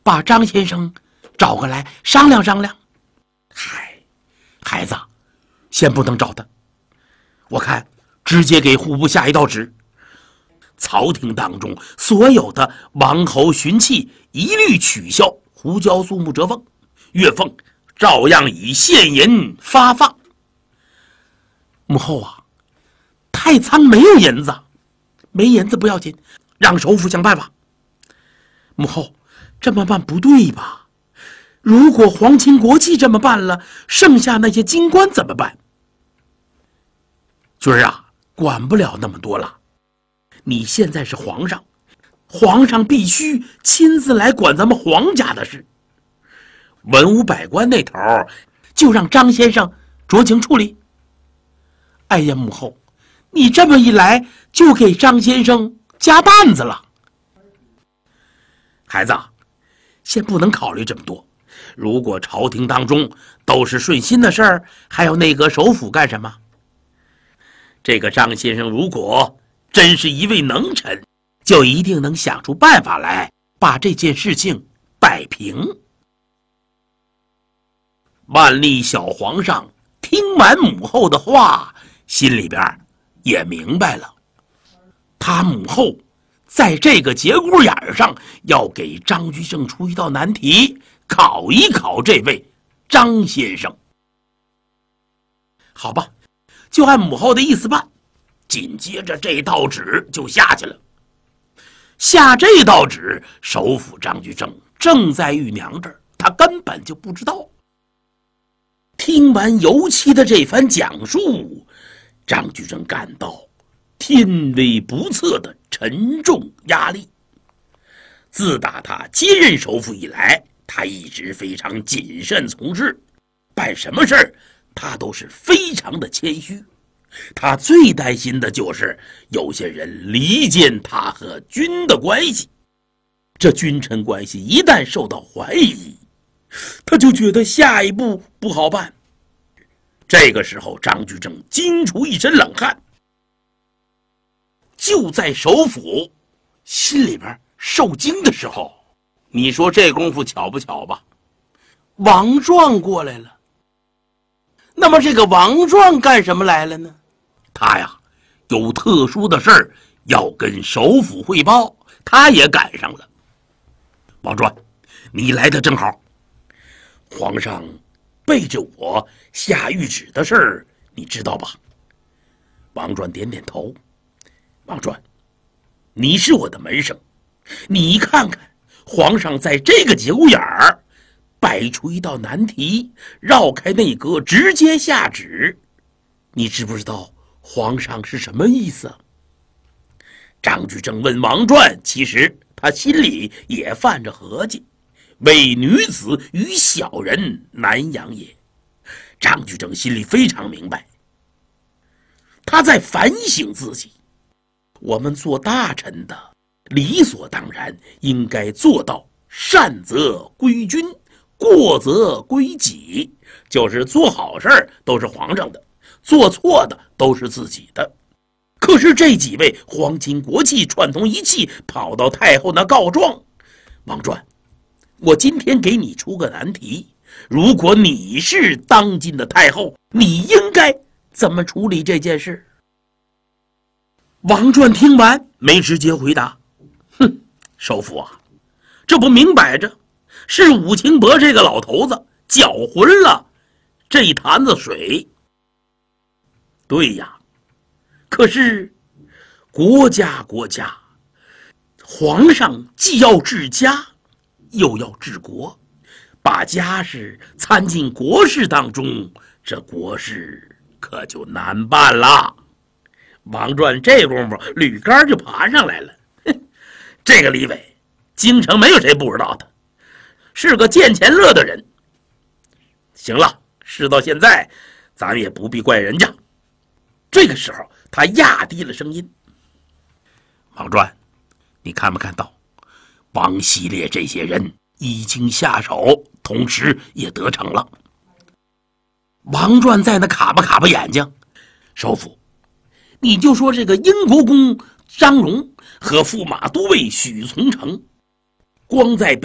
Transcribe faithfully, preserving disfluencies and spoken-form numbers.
把张先生找过来商量商量。嗨，孩子，先不能找他，我看直接给户部下一道旨，朝廷当中所有的王侯勋戚一律取消胡椒素木折俸，月俸照样以现银发放。母后啊，太仓没有银子，没银子不要紧，让首辅想办法。母后，这么办不对吧？如果皇亲国戚这么办了，剩下那些京官怎么办？军儿啊，管不了那么多了。你现在是皇上，皇上必须亲自来管咱们皇家的事。文武百官那头就让张先生酌情处理。哎呀，母后，你这么一来就给张先生加担子了。孩子，先不能考虑这么多。如果朝廷当中都是顺心的事儿，还要内阁首辅干什么？这个张先生如果真是一位能臣，就一定能想出办法来把这件事情摆平。万历小皇上听完母后的话，心里边也明白了，他母后在这个节骨眼上要给张居正出一道难题，考一考这位张先生。好吧，就按母后的意思办。紧接着这道旨就下去了。下这道旨，首辅张居正正在玉娘这儿，他根本就不知道。听完尤其的这番讲述，张居正感到天威不测的沉重压力。自打他接任首辅以来，他一直非常谨慎从事，办什么事儿他都是非常的谦虚。他最担心的就是有些人离间他和君的关系，这君臣关系一旦受到怀疑，他就觉得下一步不好办。这个时候，张居正惊出一身冷汗。就在首辅心里边受惊的时候，你说这功夫巧不巧吧？王壮过来了。那么这个王壮干什么来了呢？他呀，有特殊的事儿要跟首辅汇报，他也赶上了。王壮，你来的正好。皇上背着我下谕旨的事儿，你知道吧？王壮点点头。王壮，你是我的门生，你看看，皇上在这个节骨眼儿摆出一道难题，绕开内阁，直接下旨。你知不知道皇上是什么意思？张居正问王传，其实他心里也犯着合计，为女子与小人难养也。张居正心里非常明白，他在反省自己。我们做大臣的理所当然应该做到善则归君，过则归己，就是做好事儿都是皇上的，做错的都是自己的。可是这几位皇亲国戚串通一气，跑到太后那告状。王传，我今天给你出个难题，如果你是当今的太后，你应该怎么处理这件事？王传听完没直接回答，哼，首辅啊，这不明摆着是武清伯这个老头子搅浑了这一坛子水。对呀，可是国家国家，皇上既要治家又要治国，把家事参进国事当中，这国事可就难办了。王传这功夫吕杆就爬上来了，哼，这个李伟京城没有谁不知道他，是个见钱乐的人。行了，事到现在咱也不必怪人家。这个时候他压低了声音，王传，你看没看到王系列这些人已经下手，同时也得逞了。王传在那卡巴卡巴眼睛，首辅，你就说这个英国公张荣和驸马都尉许从成，光在北